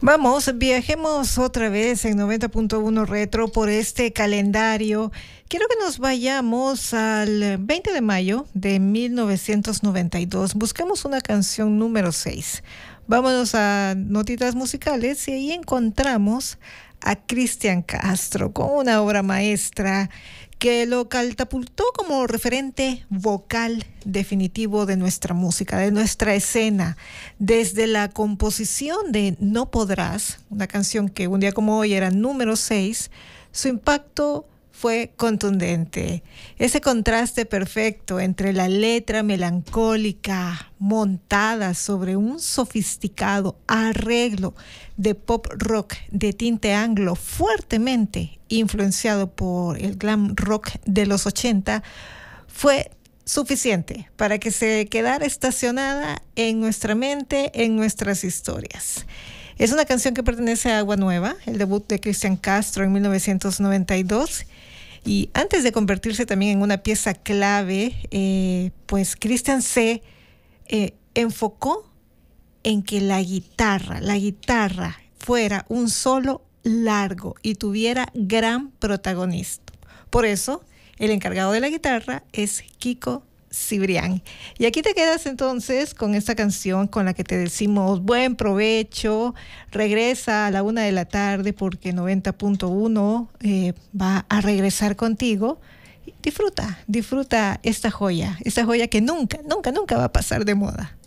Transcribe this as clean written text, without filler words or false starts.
Vamos, viajemos otra vez en 90.1 Retro por este calendario. Quiero que nos vayamos al 20 de mayo de 1992. Busquemos una canción número 6. Vámonos a notitas musicales y ahí encontramos a Cristian Castro con una obra maestra que lo catapultó como referente vocal definitivo de nuestra música, de nuestra escena. Desde la composición de No Podrás, una canción que un día como hoy era número 6, su impacto fue contundente. Ese contraste perfecto entre la letra melancólica montada sobre un sofisticado arreglo de pop rock de tinte anglo fuertemente influenciado por el glam rock de los 80 fue suficiente para que se quedara estacionada en nuestra mente, en nuestras historias. Es una canción que pertenece a Agua Nueva, el debut de Cristian Castro en 1992. Y antes de convertirse también en una pieza clave, pues Cristian se enfocó en que la guitarra fuera un solo largo y tuviera gran protagonismo. Por eso, el encargado de la guitarra es Kiko Cibrián. Y aquí te quedas entonces con esta canción con la que te decimos buen provecho. Regresa a la 1 de la tarde porque 90.1 va a regresar contigo. Disfruta esta joya que nunca va a pasar de moda.